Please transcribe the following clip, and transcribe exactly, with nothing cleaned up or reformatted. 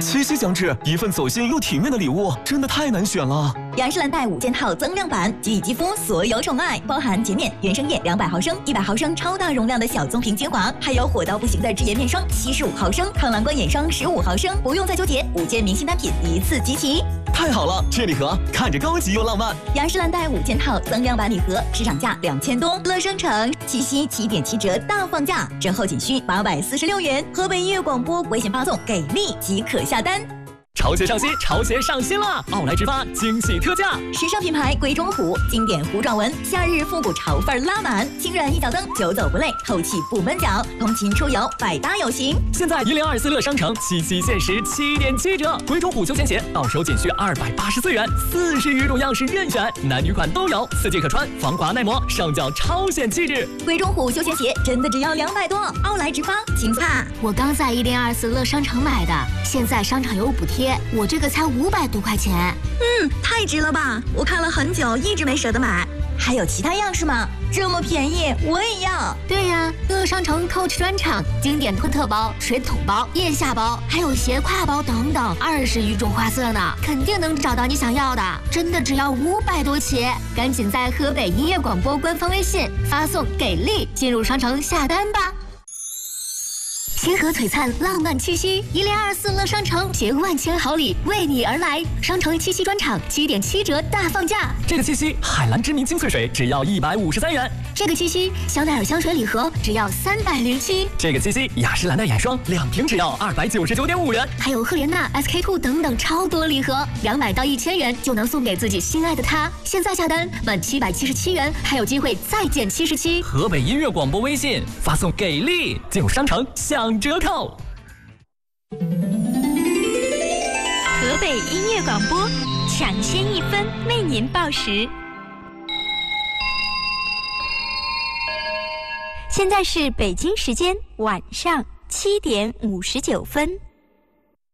七夕将至，一份走心又体面的礼物，真的太难选了。 雅诗兰黛五件套增量版，给予肌肤所有宠爱，包含洁面、原生液两百毫升、一百毫升超大容量的小棕瓶精华，还有火到不行的脂颜面霜七十五毫升、抗蓝光眼霜十五毫升，不用再纠结，五件明星单品一次集齐。 太好了，这礼盒看着高级又浪漫。 雅诗兰黛五件套增量版礼盒，市场价两千多，乐商城七夕七点七折大放价，折后仅需八百四十六元。河北音乐广播微信发送给力即可下单。 潮鞋上新，潮鞋上新啦！奥莱直发惊喜特价， 时尚品牌龟中虎，经典弧状纹，夏日复古潮范拉满，轻软一脚蹬，久走不累，透气不闷脚，通勤出游百搭有型。 现在一零二四乐商城七夕限时七点七折，龟中虎休闲鞋到手仅需二百八十四元，四十余种样式任选，男女款都有，四季可穿，防滑耐磨，上脚超显气质。 龟中虎休闲鞋真的只要两百多，奥莱直发，请看。 我刚在一零二四乐商城买的，现在商场有补贴。我这个才五百多块钱， 嗯，太值了吧！我看了很久，一直没舍得买。还有其他样式吗？这么便宜，我也要。 对呀，乐商城 Coach 专场，经典托特包、水桶包、腋下包，还有斜挎包等等，二十余种花色呢，肯定能找到你想要的。真的只要五百多起，赶紧在河北音乐广播官方微信发送“给力”进入商城下单吧。星河璀璨，浪漫七夕，一零二四乐商城携万千好礼为你而来。商城七夕专场七点七折大放价， 这个七夕海蓝之谜清脆水只要一百五十三元， 这个七夕香奈儿香水礼盒只要三百零七， 这个七夕雅诗兰黛眼霜两瓶只要二百九十九点五元， 还有赫莲娜 S K two 等等超多礼盒，两百到一千元就能送给自己心爱的他。现在下单满七百七十七元，还有机会再减七十七。 河北音乐广播微信发送给力，进入商城享折扣。 河北音乐广播抢先一分为您报时，现在是北京时间晚上七点五十九分。